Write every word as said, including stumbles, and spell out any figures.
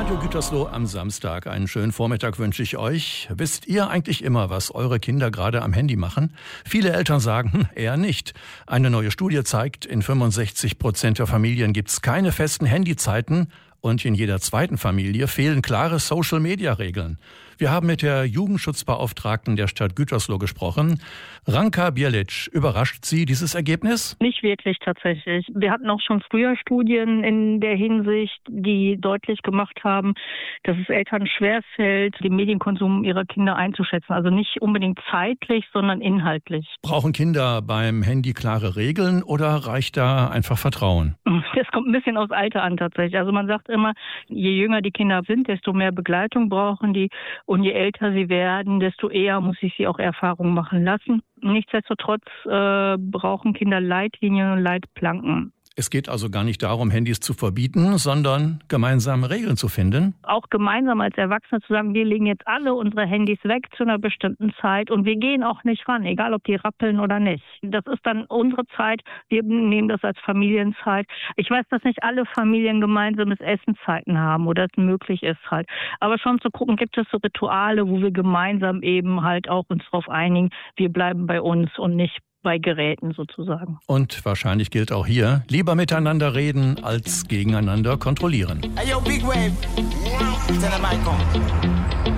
Radio Gütersloh am Samstag. Einen schönen Vormittag wünsche ich euch. Wisst ihr eigentlich immer, was eure Kinder gerade am Handy machen? Viele Eltern sagen, eher nicht. Eine neue Studie zeigt, in fünfundsechzig Prozent der Familien gibt es keine festen Handyzeiten und in jeder zweiten Familie fehlen klare Social-Media-Regeln. Wir haben mit der Jugendschutzbeauftragten der Stadt Gütersloh gesprochen. Ranka Bierlic, überrascht Sie dieses Ergebnis? Nicht wirklich tatsächlich. Wir hatten auch schon früher Studien in der Hinsicht, die deutlich gemacht haben, dass es Eltern schwerfällt, den Medienkonsum ihrer Kinder einzuschätzen. Also nicht unbedingt zeitlich, sondern inhaltlich. Brauchen Kinder beim Handy klare Regeln oder reicht da einfach Vertrauen? Das kommt ein bisschen aufs Alter an tatsächlich. Also man sagt immer, je jünger die Kinder sind, desto mehr Begleitung brauchen die. Und je älter sie werden, desto eher muss ich sie auch Erfahrungen machen lassen. Nichtsdestotrotz äh, brauchen Kinder Leitlinien und Leitplanken. Es geht also gar nicht darum, Handys zu verbieten, sondern gemeinsame Regeln zu finden. Auch gemeinsam als Erwachsene zu sagen, wir legen jetzt alle unsere Handys weg zu einer bestimmten Zeit und wir gehen auch nicht ran, egal ob die rappeln oder nicht. Das ist dann unsere Zeit, wir nehmen das als Familienzeit. Ich weiß, dass nicht alle Familien gemeinsames Essenzeiten haben oder es möglich ist halt. Aber schon zu gucken, gibt es so Rituale, wo wir gemeinsam eben halt auch uns darauf einigen, wir bleiben bei uns und nicht bei Geräten sozusagen. Und wahrscheinlich gilt auch hier, lieber miteinander reden als gegeneinander kontrollieren. Hey, yo, Big Wave. Tell them I come.